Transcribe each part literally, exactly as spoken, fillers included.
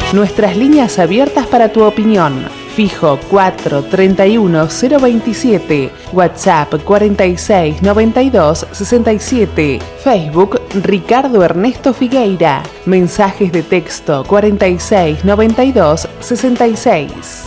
Nuestras líneas abiertas para tu opinión. Fijo cuatro treinta y uno cero veintisiete, WhatsApp cuarenta y seis noventa y dos sesenta y siete, Facebook Ricardo Ernesto Figueira, mensajes de texto cuarenta y seis noventa y dos sesenta y seis.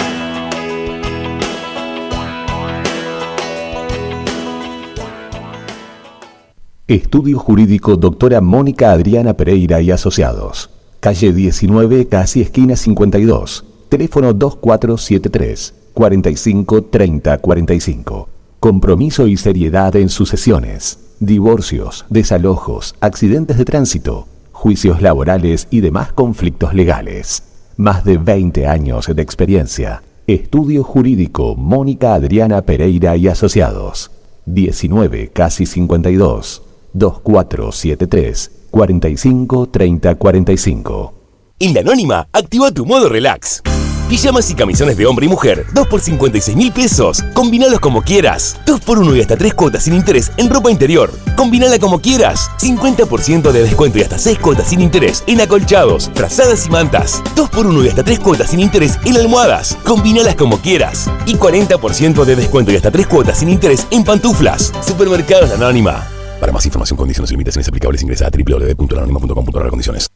Estudio Jurídico Doctora Mónica Adriana Pereira y Asociados. Calle diecinueve, casi esquina cincuenta y dos. Teléfono dos cuatro siete tres, cuarenta y cinco treinta cuarenta y cinco. Compromiso y seriedad en sucesiones, divorcios, desalojos, accidentes de tránsito, juicios laborales y demás conflictos legales. Más de veinte años de experiencia. Estudio Jurídico Mónica Adriana Pereira y Asociados. diecinueve, casi cincuenta y dos. dos cuatro siete tres, cuarenta y cinco treinta cuarenta y cinco. En La Anónima, activa tu modo relax. Pijamas y camisones de hombre y mujer, dos por cincuenta y seis mil pesos. Combinalos como quieras. dos por uno y hasta tres cuotas sin interés en ropa interior. Combinala como quieras. cincuenta por ciento de descuento y hasta seis cuotas sin interés en acolchados, frazadas y mantas. dos por uno y hasta tres cuotas sin interés en almohadas. Combinalas como quieras. Y cuarenta por ciento de descuento y hasta tres cuotas sin interés en pantuflas. Supermercados La Anónima. Para más información, condiciones y limitaciones aplicables, ingresa a doble u doble u doble u punto la anónima punto com punto a r condiciones.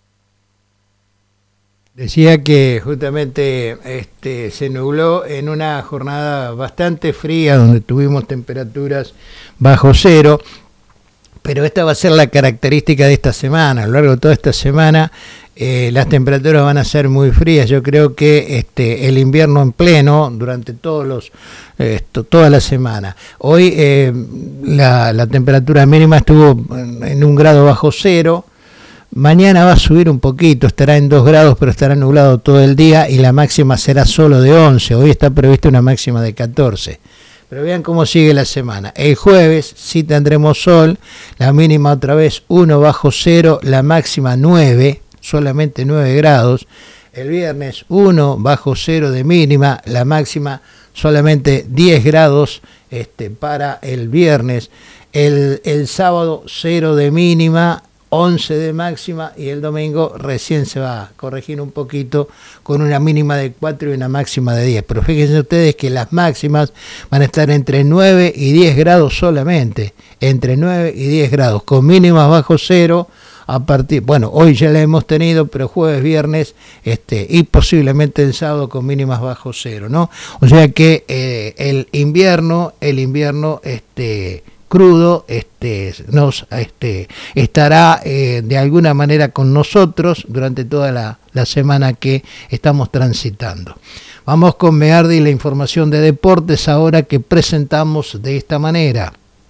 Decía que justamente este, se nubló en una jornada bastante fría, donde tuvimos temperaturas bajo cero, pero esta va a ser la característica de esta semana. A lo largo de toda esta semana eh, las temperaturas van a ser muy frías. Yo creo que este, el invierno en pleno durante todos los esto, toda la semana. Hoy eh, la, la temperatura mínima estuvo en un grado bajo cero. Mañana va a subir un poquito, estará en dos grados, pero estará nublado todo el día y la máxima será solo de once. Hoy está prevista una máxima de catorce. Pero vean cómo sigue la semana. El jueves sí tendremos sol, la mínima otra vez uno bajo cero, la máxima nueve, solamente nueve grados. El viernes uno bajo cero de mínima, la máxima solamente diez grados este, para el viernes. El, el sábado cero de mínima, once de máxima, y el domingo recién se va a corregir un poquito con una mínima de cuatro y una máxima de diez. Pero fíjense ustedes que las máximas van a estar entre nueve y diez grados solamente, entre nueve y diez grados, con mínimas bajo cero a partir, bueno, hoy ya la hemos tenido, pero jueves, viernes este, y posiblemente el sábado con mínimas bajo cero, ¿no? O sea que eh, el invierno, el invierno, este... crudo este, nos este, estará eh, de alguna manera con nosotros durante toda la, la semana que estamos transitando. Vamos con Meardi y la información de deportes ahora, que presentamos de esta manera.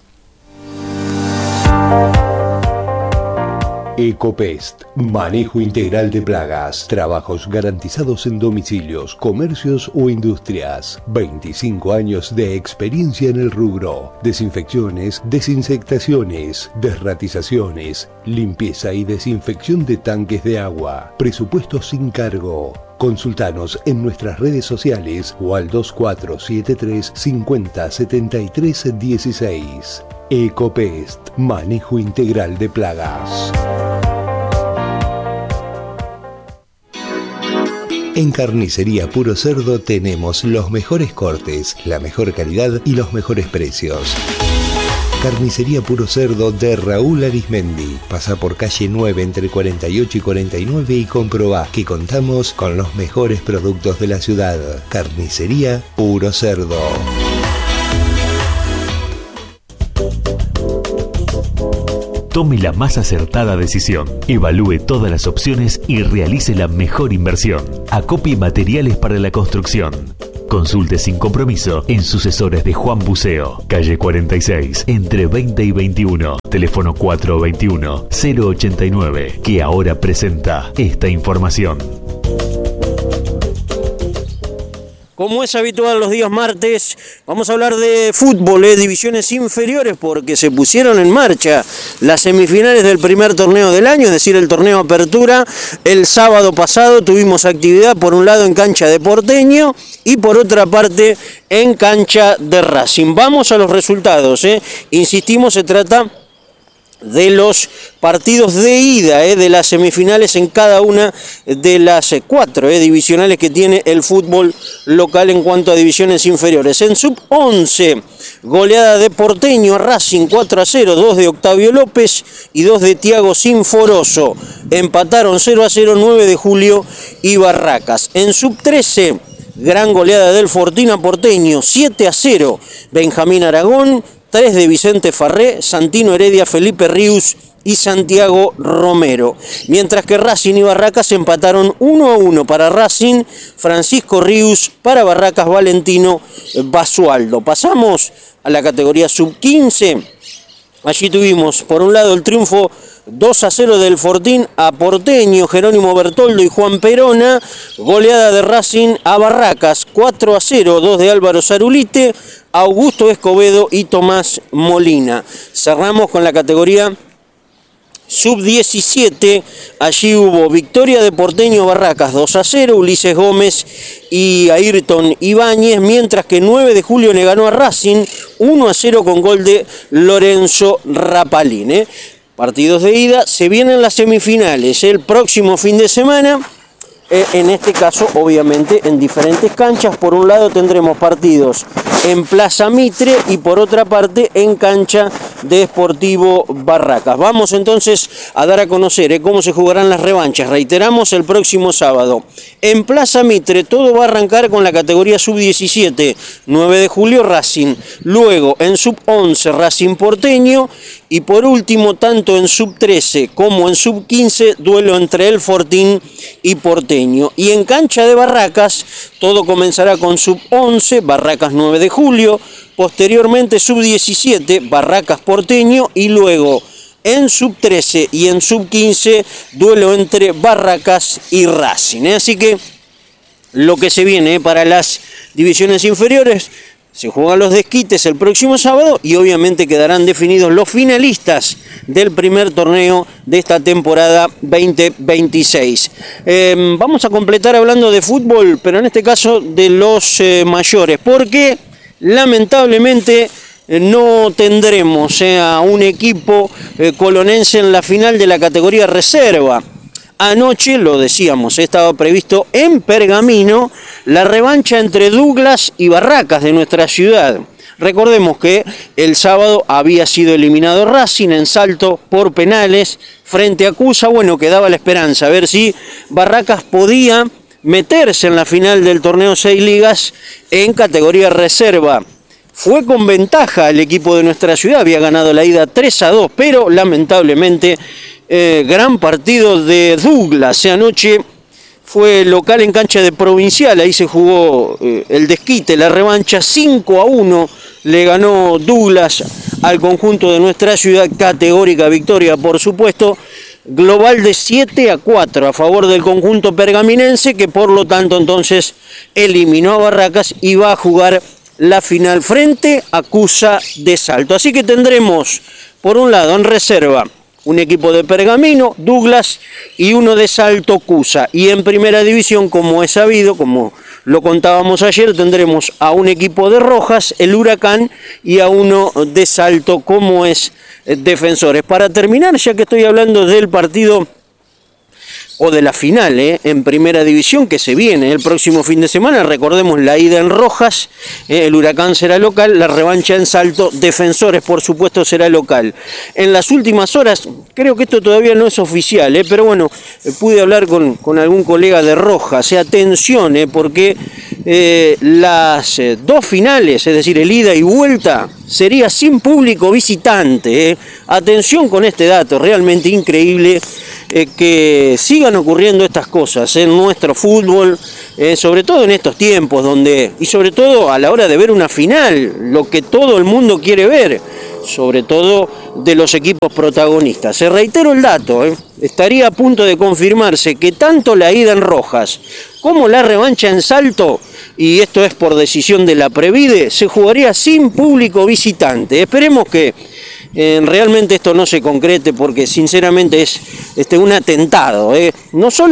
Ecopest, manejo integral de plagas, trabajos garantizados en domicilios, comercios o industrias. veinticinco años de experiencia en el rubro. Desinfecciones, desinsectaciones, desratizaciones, limpieza y desinfección de tanques de agua. Presupuesto sin cargo. Consultanos en nuestras redes sociales o al dos cuatro siete tres, cincuenta, setenta y tres, dieciséis. Ecopest, manejo integral de plagas. En Carnicería Puro Cerdo tenemos los mejores cortes, la mejor calidad y los mejores precios. Carnicería Puro Cerdo de Raúl Arismendi. Pasa por calle nueve entre cuarenta y ocho y cuarenta y nueve y comprobá que contamos con los mejores productos de la ciudad. Carnicería Puro Cerdo. Tome la más acertada decisión. Evalúe todas las opciones y realice la mejor inversión. Acopie materiales para la construcción. Consulte sin compromiso en Sucesores de Juan Buceo, calle cuarenta y seis, entre veinte y veintiuno, teléfono cuatro veintiuno, cero ochenta y nueve, que ahora presenta esta información. Como es habitual los días martes, vamos a hablar de fútbol, eh, divisiones inferiores, porque se pusieron en marcha las semifinales del primer torneo del año, es decir, el torneo Apertura. El sábado pasado tuvimos actividad por un lado en cancha de Porteño y por otra parte en cancha de Racing. Vamos a los resultados, eh. Insistimos, se trata de los partidos de ida eh, de las semifinales en cada una de las eh, cuatro eh, divisionales que tiene el fútbol local en cuanto a divisiones inferiores. En sub once, goleada de Porteño a Racing cuatro a cero, dos de Octavio López y dos de Tiago Sinforoso. Empataron cero a cero nueve de Julio y Barracas. En sub trece, gran goleada del Fortín a Porteño, siete a cero, Benjamín Aragón, tres de Vicente Farré, Santino Heredia, Felipe Rius y Santiago Romero. Mientras que Racing y Barracas empataron uno a uno para Racing, Francisco Rius, para Barracas Valentino Basualdo. Pasamos a la categoría sub quince. Allí tuvimos por un lado el triunfo dos a cero del Fortín a Porteño, Jerónimo Bertoldo y Juan Perona. Goleada de Racing a Barracas, cuatro a cero, dos de Álvaro Zarulite, Augusto Escobedo y Tomás Molina. Cerramos con la categoría sub diecisiete, allí hubo victoria de Porteño Barracas dos a cero, Ulises Gómez y Ayrton Ibáñez, mientras que nueve de julio le ganó a Racing uno a cero con gol de Lorenzo Rapalín. ¿eh? Partidos de ida, se vienen las semifinales el próximo fin de semana. En este caso, obviamente, en diferentes canchas. Por un lado tendremos partidos en Plaza Mitre y por otra parte en cancha de Sportivo Barracas. Vamos entonces a dar a conocer ¿eh? cómo se jugarán las revanchas. Reiteramos, el próximo sábado. En Plaza Mitre todo va a arrancar con la categoría sub diecisiete, nueve de julio Racing. Luego en sub once Racing Porteño. Y por último, tanto en sub trece como en sub quince, duelo entre el Fortín y Porteño. Y en cancha de Barracas, todo comenzará con sub once, Barracas nueve de julio, posteriormente sub diecisiete, Barracas Porteño, y luego en sub trece y en sub quince, duelo entre Barracas y Racing. Así que lo que se viene para las divisiones inferiores: se juegan los desquites el próximo sábado y obviamente quedarán definidos los finalistas del primer torneo de esta temporada veinte veintiséis. Eh, vamos a completar hablando de fútbol, pero en este caso de los eh, mayores, porque lamentablemente eh, no tendremos eh, a un equipo eh, colonense en la final de la categoría reserva. Anoche, lo decíamos, estaba previsto en Pergamino la revancha entre Douglas y Barracas de nuestra ciudad. Recordemos que el sábado había sido eliminado Racing en Salto por penales frente a Cusa. Bueno, quedaba la esperanza a ver si Barracas podía meterse en la final del torneo seis ligas en categoría reserva. Fue con ventaja el equipo de nuestra ciudad, había ganado la ida tres a dos, pero lamentablemente Eh, gran partido de Douglas. Anoche fue local en cancha de Provincial, ahí se jugó eh, el desquite, la revancha. Cinco a uno le ganó Douglas al conjunto de nuestra ciudad, categórica victoria por supuesto, global de siete a cuatro a favor del conjunto pergaminense, que por lo tanto entonces eliminó a Barracas y va a jugar la final frente a Cusa de Salto. Así que tendremos por un lado en reserva un equipo de Pergamino, Douglas, y uno de Salto, Cusa. Y en primera división, como es sabido, como lo contábamos ayer, tendremos a un equipo de Rojas, el Huracán, y a uno de Salto, como es Defensores. Para terminar, ya que estoy hablando del partido o de la final eh, en primera división que se viene el próximo fin de semana, recordemos la ida en Rojas, eh, el Huracán será local, la revancha en Salto, Defensores por supuesto será local. En las últimas horas, creo que esto todavía no es oficial, eh, pero bueno, eh, pude hablar con, con algún colega de Rojas, eh, atención, eh, porque eh, las eh, dos finales, es decir, el ida y vuelta, sería sin público visitante. Eh. Atención con este dato, realmente increíble eh, que sigan ocurriendo estas cosas en nuestro fútbol, eh, sobre todo en estos tiempos donde, y sobre todo a la hora de ver una final, lo que todo el mundo quiere ver, sobre todo de los equipos protagonistas. Se reitero el dato, eh, estaría a punto de confirmarse que tanto la ida en Rojas como la revancha en Salto, y esto es por decisión de la Previde, se jugaría sin público visitante. Esperemos que eh, realmente esto no se concrete, porque sinceramente es este, un atentado, eh, no solo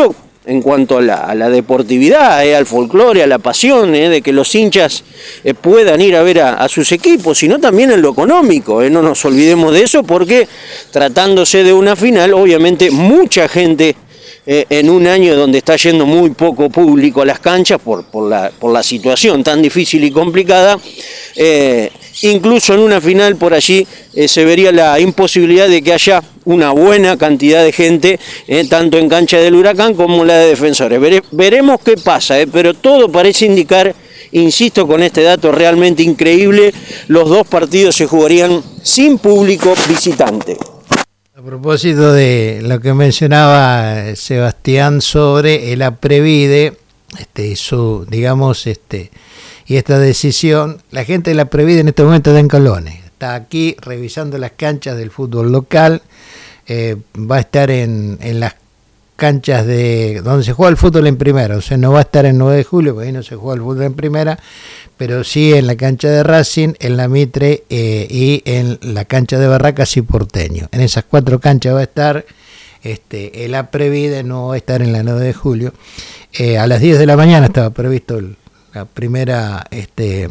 en cuanto a la, a la deportividad, eh, al folclore, a la pasión, eh, de que los hinchas eh, puedan ir a ver a, a sus equipos, sino también en lo económico, eh, no nos olvidemos de eso, porque tratándose de una final, obviamente mucha gente eh, en un año donde está yendo muy poco público a las canchas por, por, la, por la situación tan difícil y complicada, eh, incluso en una final por allí eh, se vería la imposibilidad de que haya una buena cantidad de gente, eh, tanto en cancha del Huracán como la de Defensores. Vere, veremos qué pasa, eh, pero todo parece indicar, insisto con este dato realmente increíble, los dos partidos se jugarían sin público visitante. A propósito de lo que mencionaba Sebastián sobre el Aprevide, este, su, digamos, este, y esta decisión, la gente de la Aprevide en este momento está en Colones, está aquí revisando las canchas del fútbol local, eh, va a estar en, en las canchas de donde se juega el fútbol en primera, o sea, no va a estar en nueve de julio, porque ahí no se juega el fútbol en primera, pero sí en la cancha de Racing, en la Mitre eh, y en la cancha de Barracas y Porteño. En esas cuatro canchas va a estar, este, el Aprevide no va a estar en la nueve de julio. Eh, a las diez de la mañana estaba previsto el, la primera, este,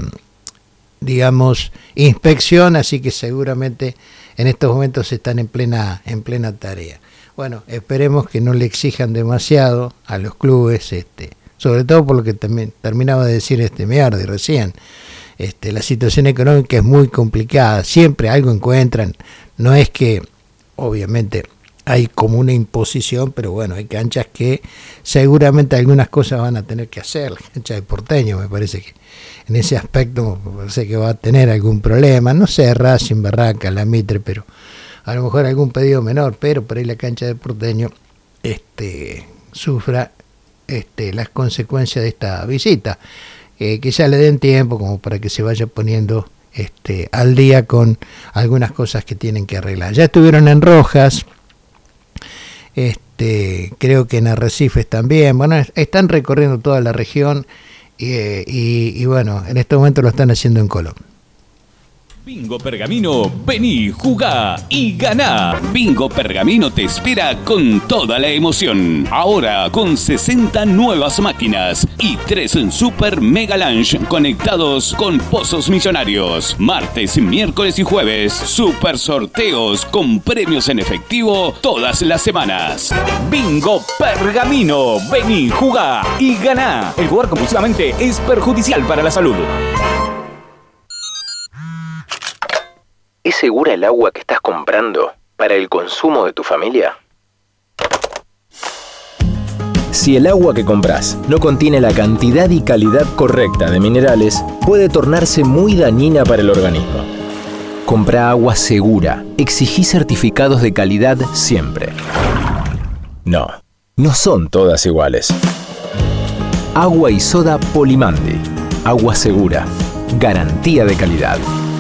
digamos, inspección, así que seguramente en estos momentos están en plena, en plena tarea. Bueno, esperemos que no le exijan demasiado a los clubes, este, sobre todo por lo que también terminaba de decir este Meardi recién. Este, la situación económica es muy complicada, siempre algo encuentran, no es que obviamente hay como una imposición, pero bueno, hay canchas que seguramente algunas cosas van a tener que hacer. La cancha de Porteño me parece que en ese aspecto me parece que va a tener algún problema, no sé, Racing, Barracas, la Mitre, pero a lo mejor algún pedido menor, pero por ahí la cancha de Porteño este, sufra este, las consecuencias de esta visita, eh, que ya le den tiempo como para que se vaya poniendo este, al día con algunas cosas que tienen que arreglar. Ya estuvieron en Rojas, este, creo que en Arrecifes también, bueno, están recorriendo toda la región y, y, y bueno, en este momento lo están haciendo en Colón. Bingo Pergamino, vení, jugá y ganá. Bingo Pergamino te espera con toda la emoción. Ahora con sesenta nuevas máquinas y tres Super Mega Lunch conectados con pozos millonarios. Martes, miércoles y jueves, super sorteos con premios en efectivo todas las semanas. Bingo Pergamino, vení, jugá y ganá. El jugar compulsivamente es perjudicial para la salud. ¿Es segura el agua que estás comprando para el consumo de tu familia? Si el agua que compras no contiene la cantidad y calidad correcta de minerales, puede tornarse muy dañina para el organismo. Compra agua segura. Exigí certificados de calidad siempre. No, no son todas iguales. Agua y soda Polimandi. Agua segura. Garantía de calidad.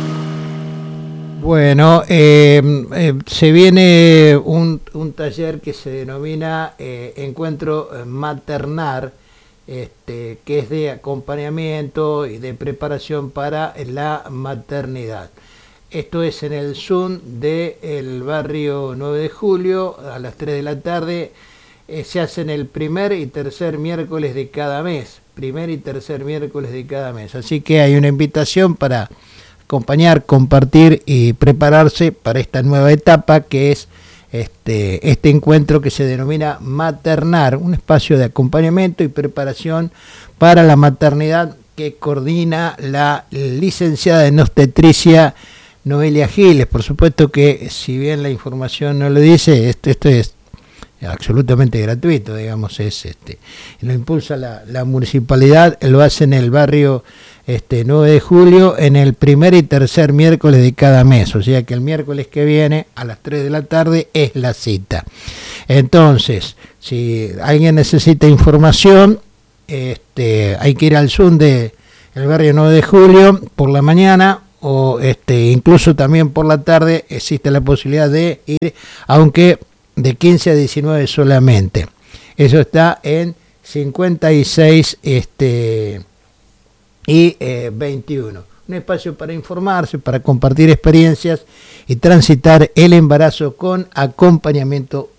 Bueno, eh, eh, se viene un, un taller que se denomina eh, Encuentro Maternar, este, que es de acompañamiento y de preparación para la maternidad. Esto es en el Zoom del barrio nueve de julio a las tres de la tarde. Eh, se hacen el primer y tercer miércoles de cada mes. Primer y tercer miércoles de cada mes. Así que hay una invitación para acompañar, compartir y prepararse para esta nueva etapa que es este, este encuentro que se denomina Maternar, un espacio de acompañamiento y preparación para la maternidad que coordina la licenciada en obstetricia Noelia Giles. Por supuesto que si bien la información no lo dice, esto, esto es absolutamente gratuito, digamos, es este, lo impulsa la, la municipalidad, lo hace en el barrio este nueve de julio en el primer y tercer miércoles de cada mes, o sea que el miércoles que viene a las tres de la tarde es la cita. Entonces, si alguien necesita información, este, hay que ir al Zoom de el barrio nueve de julio por la mañana o este, incluso también por la tarde existe la posibilidad de ir, aunque de quince a diecinueve solamente. Eso está en cincuenta y seis este, y eh, veintiuno. Un espacio para informarse, para compartir experiencias y transitar el embarazo con acompañamiento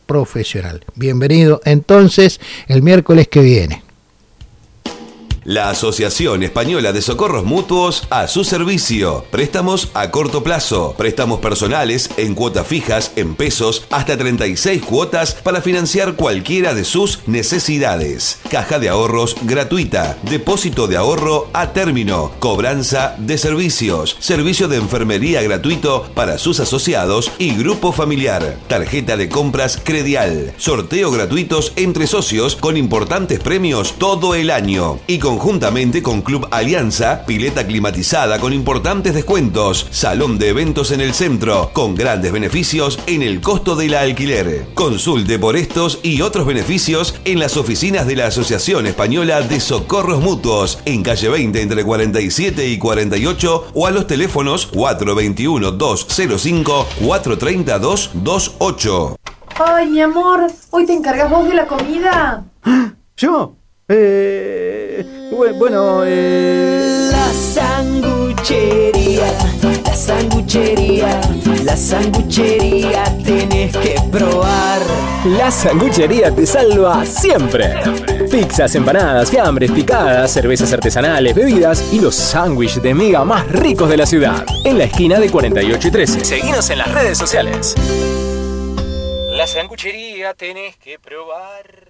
profesional. Bienvenido entonces el miércoles que viene. La Asociación Española de Socorros Mutuos a su servicio. Préstamos a corto plazo, préstamos personales en cuotas fijas, en pesos, hasta treinta y seis cuotas para financiar cualquiera de sus necesidades. Caja de ahorros gratuita, depósito de ahorro a término, cobranza de servicios, servicio de enfermería gratuito para sus asociados y grupo familiar, tarjeta de compras Credial, sorteo gratuitos entre socios con importantes premios todo el año y con conjuntamente con Club Alianza, pileta climatizada con importantes descuentos, salón de eventos en el centro, con grandes beneficios en el costo del alquiler. Consulte por estos y otros beneficios en las oficinas de la Asociación Española de Socorros Mutuos, en calle veinte entre cuarenta y siete y cuarenta y ocho, o a los teléfonos cuatro veintiuno, doscientos cinco, cuatro treinta, doscientos veintiocho. Ay, mi amor, ¿hoy te encargas vos de la comida? ¿Yo? Eh, bueno, eh... La sanguchería, la sanguchería, la sanguchería tenés que probar. La sanguchería te salva siempre. Pizzas, empanadas, fiambres, picadas, cervezas artesanales, bebidas y los sándwiches de miga más ricos de la ciudad. En la esquina de cuarenta y ocho y trece. Seguinos en las redes sociales. La sanguchería tenés que probar.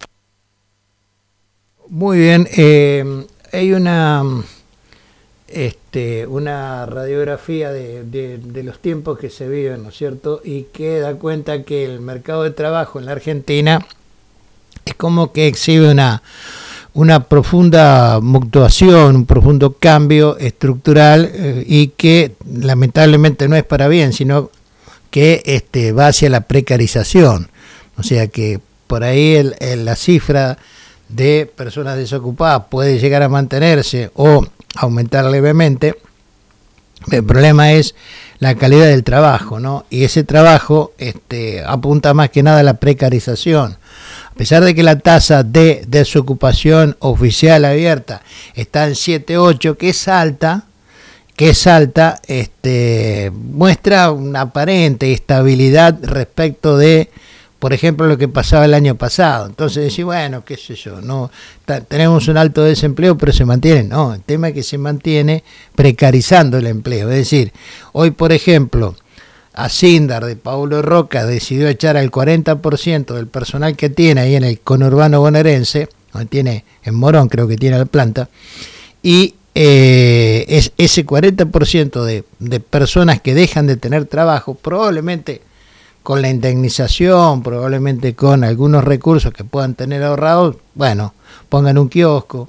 Muy bien, eh, hay una este, una radiografía de, de, de los tiempos que se viven, ¿no es cierto? Y que da cuenta que el mercado de trabajo en la Argentina es como que exhibe una, una profunda mutuación, un profundo cambio estructural eh, y que lamentablemente no es para bien, sino que este, va hacia la precarización. O sea que por ahí el, el, la cifra de personas desocupadas puede llegar a mantenerse o aumentar levemente. El problema es la calidad del trabajo, ¿no? Y ese trabajo este, apunta más que nada a la precarización. A pesar de que la tasa de desocupación oficial abierta está en siete ocho, que es alta, que es alta, este, muestra una aparente estabilidad respecto de, por ejemplo, lo que pasaba el año pasado. Entonces decís, bueno, qué sé yo, no ta, tenemos un alto desempleo, pero se mantiene. No, el tema es que se mantiene precarizando el empleo. Es decir, hoy, por ejemplo, Asindar de Paulo Roca decidió echar al cuarenta por ciento del personal que tiene ahí en el conurbano bonaerense, donde tiene, en Morón creo que tiene la planta, y eh, es, ese cuarenta por ciento de, de personas que dejan de tener trabajo, probablemente con la indemnización, probablemente con algunos recursos que puedan tener ahorrados, bueno, pongan un kiosco,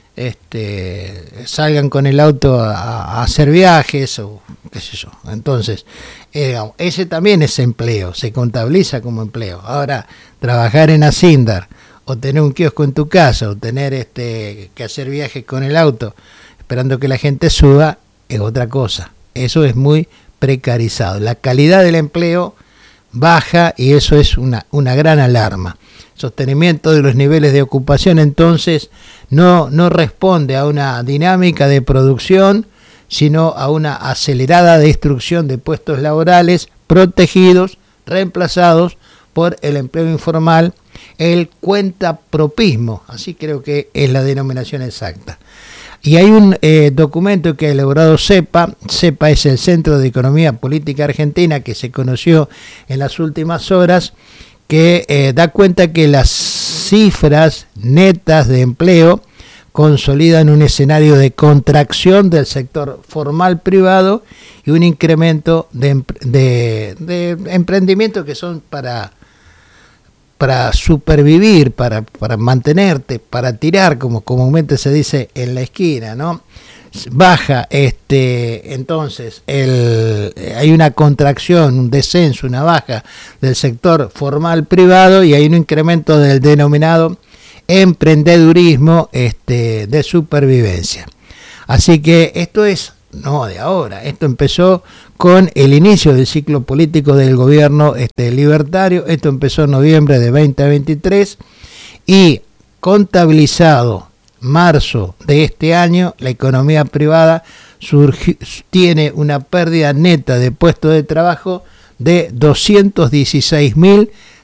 este, salgan con el auto a, a hacer viajes o qué sé yo. Entonces, eh, digamos, ese también es empleo, se contabiliza como empleo. Ahora, trabajar en Asindar o tener un kiosco en tu casa o tener este que hacer viajes con el auto esperando que la gente suba es otra cosa. Eso es muy precarizado. La calidad del empleo baja y eso es una, una gran alarma. Sostenimiento de los niveles de ocupación entonces no, no responde a una dinámica de producción, sino a una acelerada destrucción de puestos laborales protegidos, reemplazados por el empleo informal, el cuentapropismo, así creo que es la denominación exacta. Y hay un eh, documento que ha elaborado CEPA. CEPA es el Centro de Economía Política Argentina, que se conoció en las últimas horas, que eh, da cuenta que las cifras netas de empleo consolidan un escenario de contracción del sector formal privado y un incremento de, de, de emprendimientos que son para... para supervivir, para, para mantenerte, para tirar, como comúnmente se dice en la esquina, ¿no? Baja, este, entonces, el, hay una contracción, un descenso, una baja del sector formal privado y hay un incremento del denominado emprendedurismo este, de supervivencia. Así que esto es no de ahora, esto empezó con el inicio del ciclo político del gobierno este, libertario. Esto empezó en noviembre de veinte veintitrés y contabilizado marzo de este año, la economía privada surgió, tiene una pérdida neta de puestos de trabajo de doscientos dieciséis mil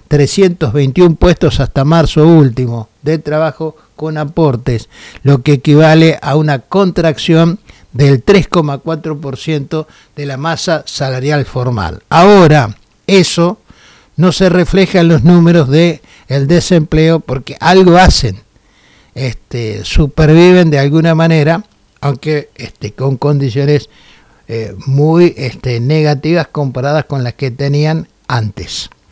trescientos veintiún puestos hasta marzo último de trabajo con aportes, lo que equivale a una contracción del tres coma cuatro por ciento de la masa salarial formal. Ahora, eso no se refleja en los números de el desempleo porque algo hacen, este, superviven de alguna manera, aunque este, con condiciones eh, muy este, negativas comparadas con las que tenían antes.